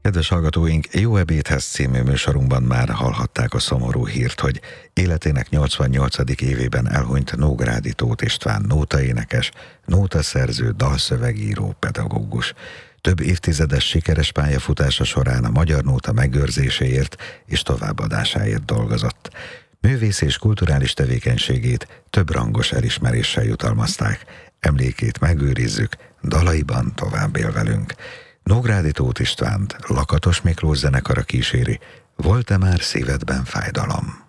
Kedves hallgatóink, Jó ebédhez című műsorunkban már hallhatták a szomorú hírt, hogy életének 88. évében elhunyt Nógrádi Tóth István nótaénekes, nótaszerző, dalszövegíró, pedagógus. Több évtizedes sikeres pályafutása során a magyar nóta megőrzéséért és továbbadásáért dolgozott. Művész és kulturális tevékenységét több rangos elismeréssel jutalmazták. Emlékét megőrizzük, dalaiban tovább él velünk. Nógrádi Tóth Istvánt Lakatos Miklós zenekara kíséri, Volt-e már szívedben fájdalom?